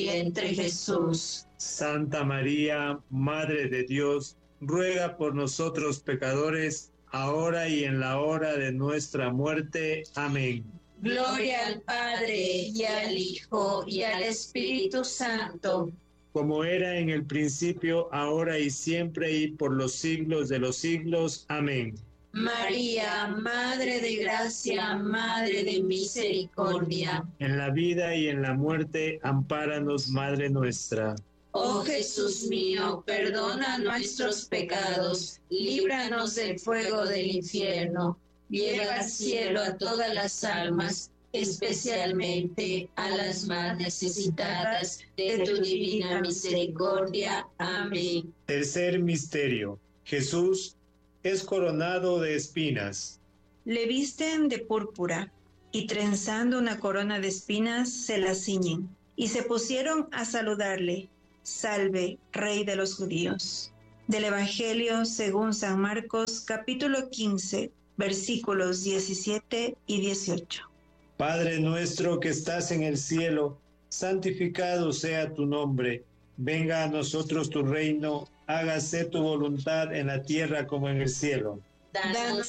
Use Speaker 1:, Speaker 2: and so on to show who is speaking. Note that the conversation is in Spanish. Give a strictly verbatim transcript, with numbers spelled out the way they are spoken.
Speaker 1: vientre Jesús.
Speaker 2: Santa María, Madre de Dios, ruega por nosotros pecadores, ahora y en la hora de nuestra muerte. Amén.
Speaker 1: Gloria al Padre, y al Hijo, y al Espíritu Santo.
Speaker 2: Como era en el principio, ahora y siempre, y por los siglos de los siglos. Amén.
Speaker 1: María, Madre de Gracia, Madre de Misericordia.
Speaker 2: En la vida y en la muerte, ampáranos, Madre nuestra.
Speaker 1: Oh Jesús mío, perdona nuestros pecados, líbranos del fuego del infierno, lleva al cielo a todas las almas, especialmente a las más necesitadas de tu divina misericordia. Amén.
Speaker 2: Tercer misterio. Jesús es coronado de espinas.
Speaker 3: Le visten de púrpura, y trenzando una corona de espinas se la ciñen, y se pusieron a saludarle: Salve, Rey de los judíos. Del Evangelio según San Marcos, capítulo quince, versículos diecisiete y dieciocho.
Speaker 2: Padre nuestro que estás en el cielo, santificado sea tu nombre. Venga a nosotros tu reino, hágase tu voluntad en la tierra como en el cielo.
Speaker 1: Danos